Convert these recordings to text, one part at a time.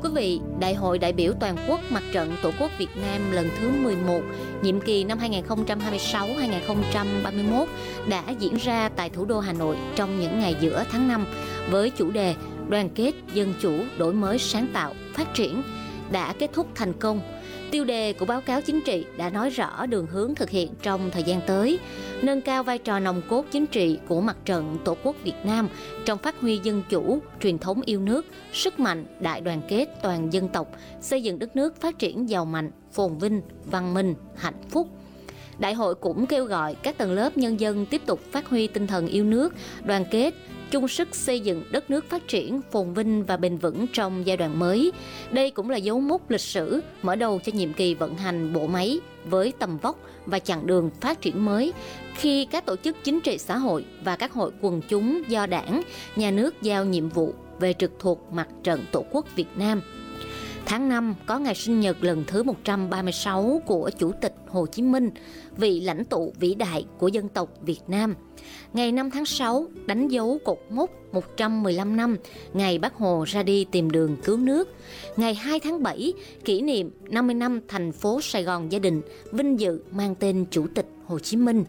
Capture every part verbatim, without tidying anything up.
quý vị, Đại hội đại biểu toàn quốc Mặt trận Tổ quốc Việt Nam lần thứ mười một, nhiệm kỳ năm hai nghìn không trăm hai mươi sáu đến hai nghìn không trăm ba mươi mốt đã diễn ra tại thủ đô Hà Nội trong những ngày giữa tháng năm với chủ đề Đoàn kết, dân chủ, đổi mới, sáng tạo, phát triển đã kết thúc thành công. Tiêu đề của báo cáo chính trị đã nói rõ đường hướng thực hiện trong thời gian tới, nâng cao vai trò nòng cốt chính trị của Mặt trận Tổ quốc Việt Nam trong phát huy dân chủ, truyền thống yêu nước, sức mạnh, đại đoàn kết toàn dân tộc, xây dựng đất nước phát triển giàu mạnh, phồn vinh, văn minh, hạnh phúc. Đại hội cũng kêu gọi các tầng lớp nhân dân tiếp tục phát huy tinh thần yêu nước, đoàn kết, chung sức xây dựng đất nước phát triển, phồn vinh và bền vững trong giai đoạn mới. Đây cũng là dấu mốc lịch sử mở đầu cho nhiệm kỳ vận hành bộ máy với tầm vóc và chặng đường phát triển mới, khi các tổ chức chính trị xã hội và các hội quần chúng do Đảng, Nhà nước giao nhiệm vụ về trực thuộc Mặt trận Tổ quốc Việt Nam. Tháng năm có ngày sinh nhật lần thứ một trăm ba mươi sáu của Chủ tịch Hồ Chí Minh, vị lãnh tụ vĩ đại của dân tộc Việt Nam. Ngày năm tháng sáu đánh dấu cột mốc một trăm mười lăm năm ngày Bác Hồ ra đi tìm đường cứu nước. Ngày hai tháng bảy kỷ niệm năm mươi năm thành phố Sài Gòn gia đình vinh dự mang tên Chủ tịch Hồ Chí Minh.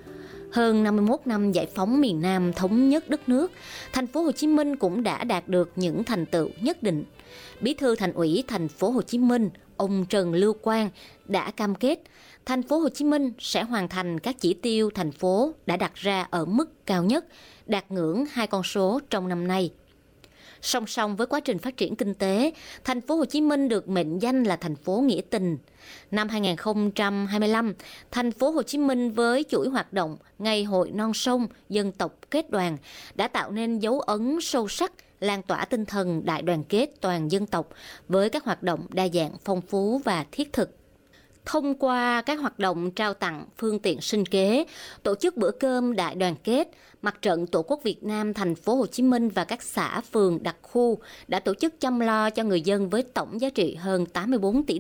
Hơn năm mươi mốt năm giải phóng miền Nam thống nhất đất nước, thành phố Hồ Chí Minh cũng đã đạt được những thành tựu nhất định. Bí thư Thành ủy thành phố Hồ Chí Minh, ông Trần Lưu Quang đã cam kết thành phố Hồ Chí Minh sẽ hoàn thành các chỉ tiêu thành phố đã đặt ra ở mức cao nhất, đạt ngưỡng hai con số trong năm nay. Song song với quá trình phát triển kinh tế, thành phố Hồ Chí Minh được mệnh danh là thành phố nghĩa tình. Năm hai nghìn không trăm hai mươi lăm, thành phố Hồ Chí Minh với chuỗi hoạt động Ngày hội non sông dân tộc kết đoàn đã tạo nên dấu ấn sâu sắc, lan tỏa tinh thần đại đoàn kết toàn dân tộc với các hoạt động đa dạng, phong phú và thiết thực. Thông qua các hoạt động trao tặng phương tiện sinh kế, tổ chức bữa cơm đại đoàn kết, Mặt trận Tổ quốc Việt Nam thành phố Hồ Chí Minh và các xã phường đặc khu đã tổ chức chăm lo cho người dân với tổng giá trị hơn tám mươi bốn tỷ